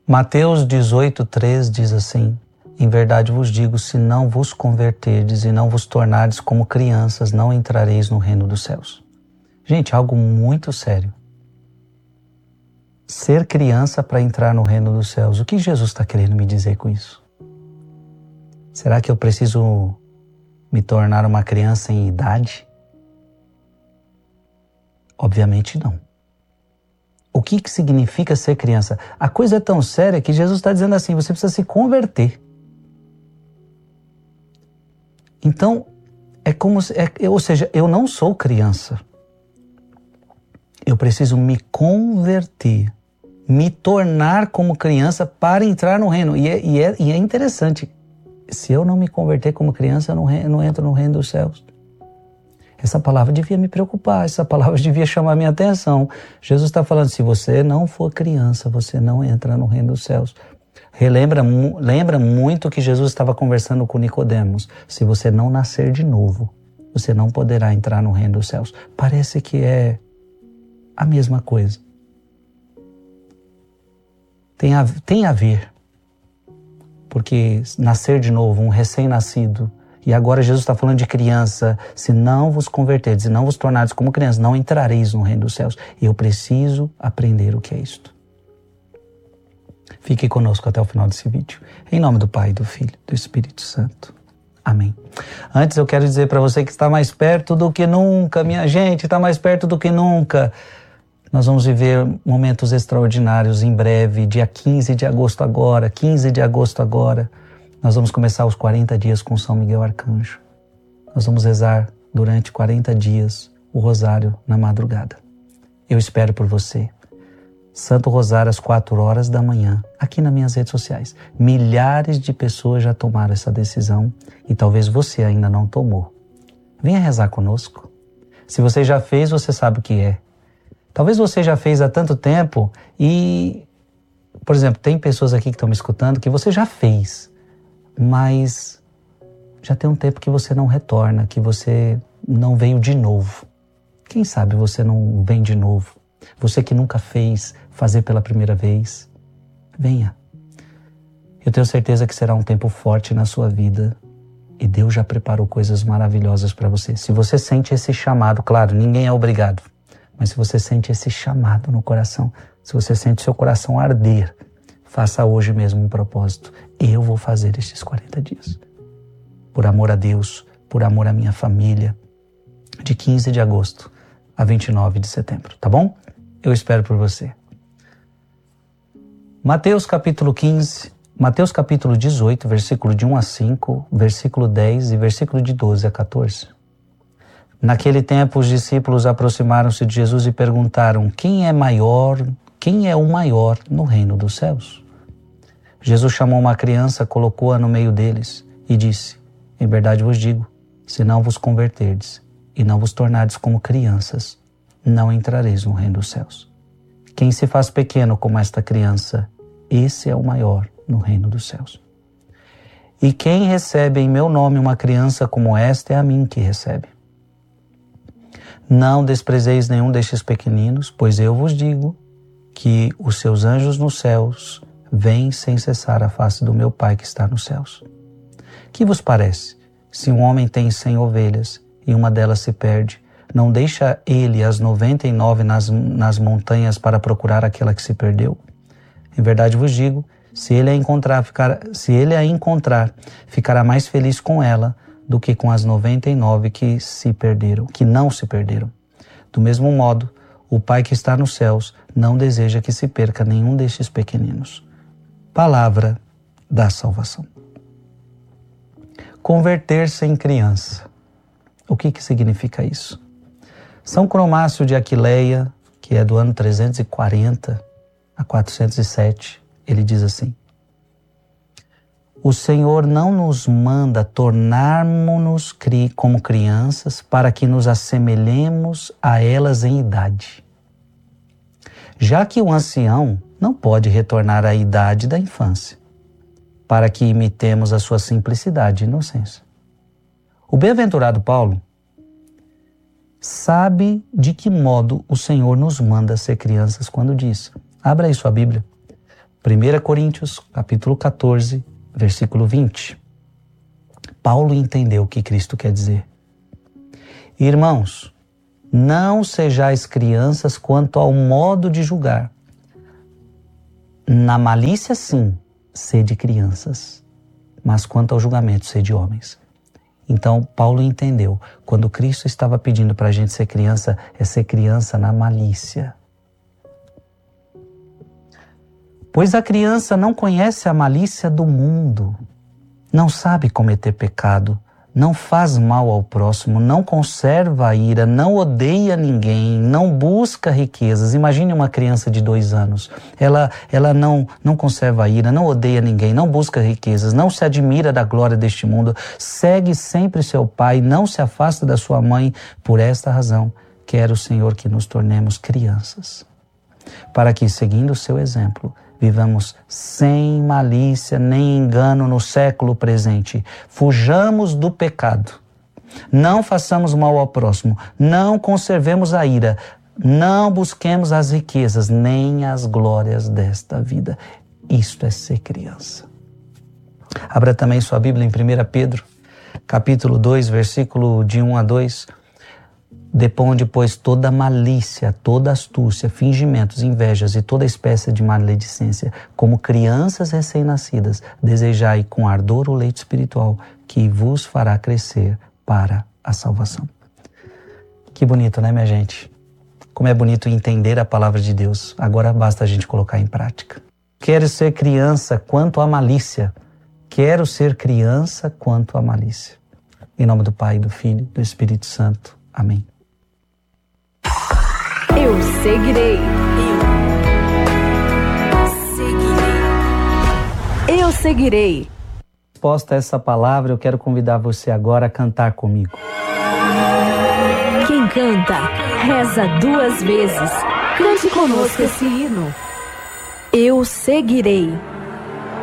Mateus 18:3 diz assim: em verdade vos digo, se não vos converterdes e não vos tornardes como crianças, não entrareis no reino dos céus. Gente, algo muito sério. Ser criança para entrar no reino dos céus. O que Jesus está querendo me dizer com isso? Será que eu preciso me tornar uma criança em idade? Obviamente não. O que significa ser criança? A coisa é tão séria que Jesus está dizendo assim, você precisa se converter. Então, ou seja, eu não sou criança. Eu preciso me converter, me tornar como criança para entrar no reino. E é interessante, se eu não me converter como criança, eu não entro no reino dos céus. Essa palavra devia me preocupar, essa palavra devia chamar minha atenção. Jesus está falando, se você não for criança, você não entra no reino dos céus. Lembra muito que Jesus estava conversando com Nicodemos. Se você não nascer de novo, você não poderá entrar no reino dos céus. Parece que é a mesma coisa. Tem a ver. Porque nascer de novo, um recém-nascido, e agora Jesus está falando de criança, se não vos converterdes e não vos tornardes como crianças, não entrareis no reino dos céus. E eu preciso aprender o que é isto. Fique conosco até o final desse vídeo. Em nome do Pai, do Filho e do Espírito Santo. Amém. Antes eu quero dizer para você que está mais perto do que nunca, minha gente, está mais perto do que nunca. Nós vamos viver momentos extraordinários em breve, dia 15 de agosto agora, nós vamos começar os 40 dias com São Miguel Arcanjo. Nós vamos rezar durante 40 dias o rosário na madrugada. Eu espero por você. Santo Rosário às 4 horas da manhã, aqui nas minhas redes sociais. Milhares de pessoas já tomaram essa decisão e talvez você ainda não tomou. Venha rezar conosco. Se você já fez, você sabe o que é. Talvez você já fez há tanto tempo e, por exemplo, tem pessoas aqui que estão me escutando que você já fez, mas já tem um tempo que você não retorna, que você não veio de novo. Quem sabe você não vem de novo? Você que nunca fez, fazer pela primeira vez, venha. Eu tenho certeza que será um tempo forte na sua vida e Deus já preparou coisas maravilhosas para você. Se você sente esse chamado, claro, ninguém é obrigado, mas se você sente esse chamado no coração, se você sente seu coração arder, faça hoje mesmo um propósito. Eu vou fazer estes 40 dias. Por amor a Deus, por amor à minha família, de 15 de agosto a 29 de setembro, tá bom? Eu espero por você. Mateus capítulo 18, versículo de 1 a 5, versículo 10 e versículo de 12 a 14. Naquele tempo os discípulos aproximaram-se de Jesus e perguntaram: quem é o maior no reino dos céus? Jesus chamou uma criança, colocou-a no meio deles e disse: em verdade vos digo, se não vos converterdes e não vos tornardes como crianças, não entrareis no reino dos céus. Quem se faz pequeno como esta criança, esse é o maior no reino dos céus. E quem recebe em meu nome uma criança como esta, é a mim que recebe. Não desprezeis nenhum destes pequeninos, pois eu vos digo que os seus anjos nos céus veem sem cessar a face do meu Pai que está nos céus. Que vos parece? Se um homem tem 100 ovelhas e uma delas se perde, não deixa ele as 99 nas montanhas para procurar aquela que se perdeu? Em verdade vos digo, se ele a encontrar, ficará mais feliz com ela do que com as 99 que não se perderam. Do mesmo modo, o Pai que está nos céus não deseja que se perca nenhum destes pequeninos. Palavra da salvação. Converter-se em criança. O que significa isso? São Cromácio de Aquileia, que é do ano 340 a 407, ele diz assim: o Senhor não nos manda tornarmos-nos como crianças para que nos assemelhemos a elas em idade, já que o ancião não pode retornar à idade da infância, para que imitemos a sua simplicidade e inocência. O bem-aventurado Paulo sabe de que modo o Senhor nos manda ser crianças quando diz, abra aí sua Bíblia, 1 Coríntios, capítulo 14, versículo 20. Paulo entendeu o que Cristo quer dizer. Irmãos, não sejais crianças quanto ao modo de julgar. Na malícia, sim, sede crianças, mas quanto ao julgamento, sede homens. Então, Paulo entendeu, quando Cristo estava pedindo para a gente ser criança, é ser criança na malícia. Pois a criança não conhece a malícia do mundo, não sabe cometer pecado, não faz mal ao próximo, não conserva a ira, não odeia ninguém, não busca riquezas. Imagine uma criança de 2 anos, ela não conserva a ira, não odeia ninguém, não busca riquezas, não se admira da glória deste mundo, segue sempre seu pai, não se afasta da sua mãe. Por esta razão, quer o Senhor que nos tornemos crianças, para que, seguindo o seu exemplo, vivamos sem malícia nem engano no século presente. Fujamos do pecado. Não façamos mal ao próximo. Não conservemos a ira. Não busquemos as riquezas nem as glórias desta vida. Isto é ser criança. Abra também sua Bíblia em 1 Pedro, capítulo 2, versículo de 1 a 2. Deponde, pois, toda malícia, toda astúcia, fingimentos, invejas e toda espécie de maledicência. Como crianças recém-nascidas, desejai com ardor o leite espiritual, que vos fará crescer para a salvação. Que bonito, né, minha gente? Como é bonito entender a palavra de Deus. Agora basta a gente colocar em prática. Quero ser criança quanto à malícia. Quero ser criança quanto à malícia. Em nome do Pai, do Filho e do Espírito Santo. Amém. Eu seguirei. Eu seguirei. Resposta a essa palavra, eu quero convidar você agora a cantar comigo. Quem canta, reza 2 vezes. Cante conosco esse hino. Eu seguirei.